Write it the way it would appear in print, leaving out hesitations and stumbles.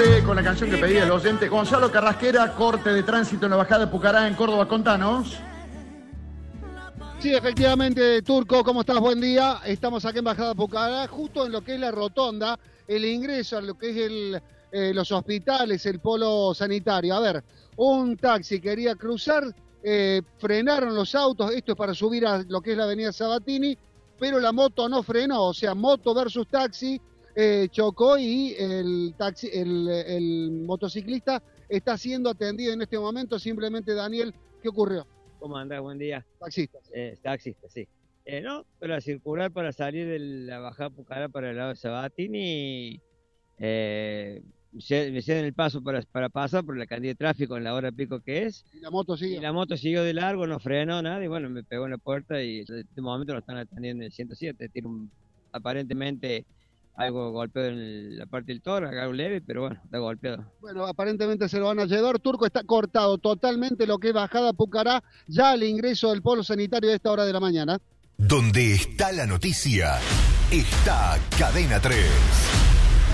corte con la canción que pedía el oyente Gonzalo Carrasquera, corte de tránsito en la bajada de Pucará en Córdoba. Contanos. Sí, efectivamente, Turco, ¿cómo estás? Buen día. Estamos aquí en Bajada Pucará, justo en lo que es la rotonda, el ingreso a lo que es los hospitales, el polo sanitario. A ver, un taxi quería cruzar, frenaron los autos, esto es para subir a lo que es la avenida Sabatini, pero la moto no frenó, o sea, moto versus taxi, chocó y el motociclista está siendo atendido en este momento. Simplemente, Daniel, ¿qué ocurrió? ¿Cómo andás? Buen día. Taxista. Taxista, sí. No, para circular, para salir de la bajada Pucará para el lado de Sabatini, me ceden el paso para pasar por la cantidad de tráfico en la hora pico que es. Y la moto sigue. Y la moto siguió de largo, no frenó nada, y bueno, me pegó en la puerta y en este momento lo están atendiendo en el 107. Tiene aparentemente algo golpeado en la parte del tórax, algo leve, pero bueno, está golpeado. Bueno, aparentemente se lo van a llevar. Turco, está cortado totalmente lo que es Bajada Pucará, ya al ingreso del polo sanitario a esta hora de la mañana. Donde está la noticia, está Cadena 3.